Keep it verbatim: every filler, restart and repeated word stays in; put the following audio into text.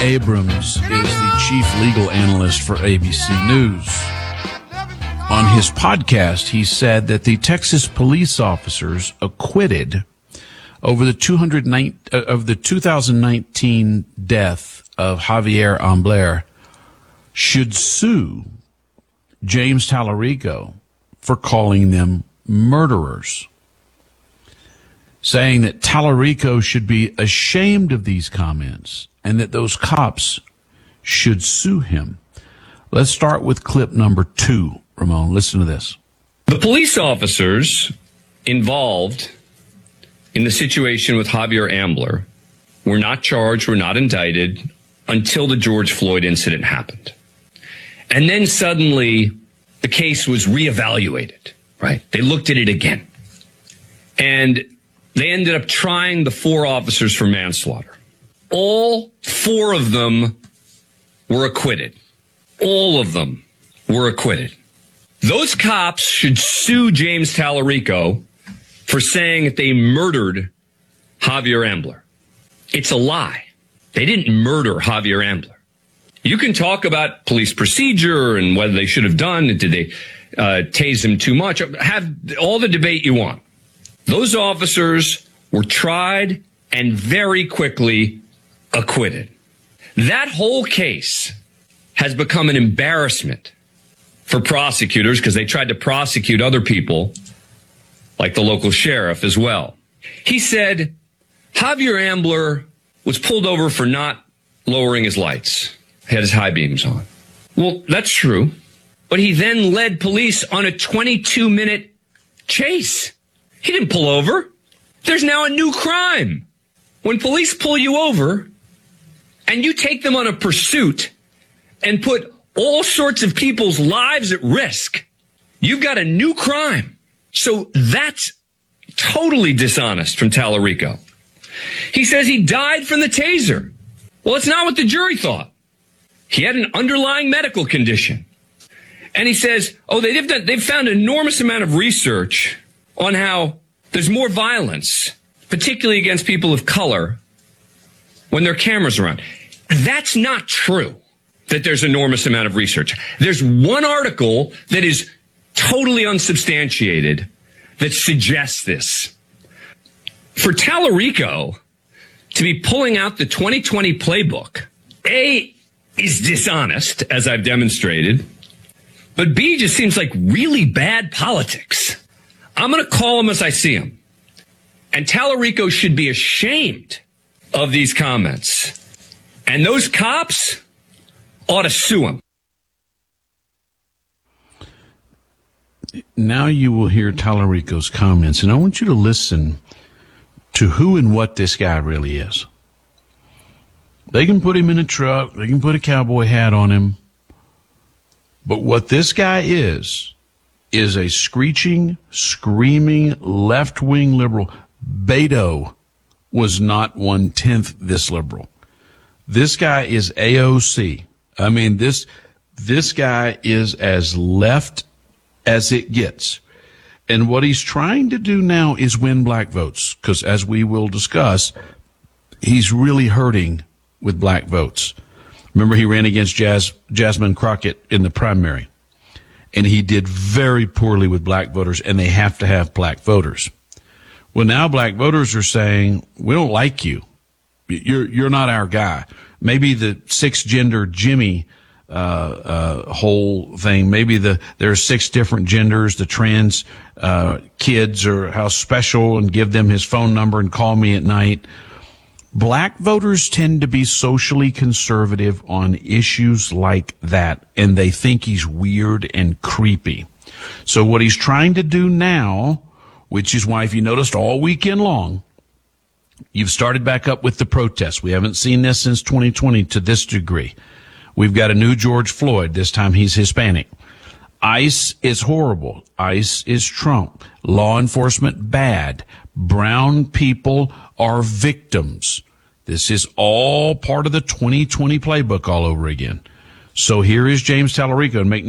Abrams is the chief legal analyst for A B C News. On his podcast, he said that the Texas police officers acquitted over the two hundred nine uh, of the two thousand nineteen death of Javier Ambler should sue James Tallarico for calling them murderers, saying that Tallarico should be ashamed of these comments and that those cops should sue him. Let's start with clip number two. Ramon, listen to this. The police officers involved in the situation with Javier Ambler were not charged, were not indicted until the George Floyd incident happened. And then suddenly the case was reevaluated, right? They looked at it again. And they ended up trying the four officers for manslaughter. All four of them were acquitted. All of them were acquitted. Those cops should sue James Tallarico for saying that they murdered Javier Ambler. It's a lie. They didn't murder Javier Ambler. You can talk about police procedure and whether they should have done it. Did they uh, tase him too much? Have all the debate you want. Those officers were tried and very quickly acquitted. That whole case has become an embarrassment for prosecutors because they tried to prosecute other people, like the local sheriff as well. He said Javier Ambler was pulled over for not lowering his lights. He had his high beams on. Well, that's true. But he then led police on a twenty-two minute chase. He didn't pull over. There's now a new crime. When police pull you over and you take them on a pursuit and put all sorts of people's lives at risk, you've got a new crime. So that's totally dishonest from Tallarico. He says he died from the taser. Well, it's not what the jury thought. He had an underlying medical condition. And he says, oh, they've done, they've found an enormous amount of research on how there's more violence, particularly against people of color, when there are cameras around. That's not true, that there's enormous amount of research. There's one article that is totally unsubstantiated that suggests this. For Tallarico to be pulling out the twenty twenty playbook, A, is dishonest, as I've demonstrated, but B, just seems like really bad politics. I'm going to call him as I see him. And Tallarico should be ashamed of these comments. And those cops ought to sue him. Now you will hear Tallarico's comments, and I want you to listen to who and what this guy really is. They can put him in a truck, they can put a cowboy hat on him, but what this guy is, is a screeching, screaming, left-wing liberal. Beto was not one-tenth this liberal. This guy is A O C. I mean, this this guy is as left as it gets. And what he's trying to do now is win black votes, because as we will discuss, he's really hurting with black votes. Remember, he ran against Jas- Jasmine Crockett in the primary, and he did very poorly with black voters, and they have to have black voters. Well, now black voters are saying, we don't like you. You're you're not our guy. Maybe the six-gender Jimmy uh, uh, whole thing. Maybe the there are six different genders. The trans uh, kids are how special, and give them his phone number and call me at night. Black voters tend to be socially conservative on issues like that, and they think he's weird and creepy. So what he's trying to do now, which is why if you noticed all weekend long, you've started back up with the protests. We haven't seen this since twenty twenty to this degree. We've got a new George Floyd. This time he's Hispanic. ICE is horrible. ICE is Trump. Law enforcement bad. Brown people are victims. This is all part of the twenty twenty playbook all over again. So here is James Tallarico, and make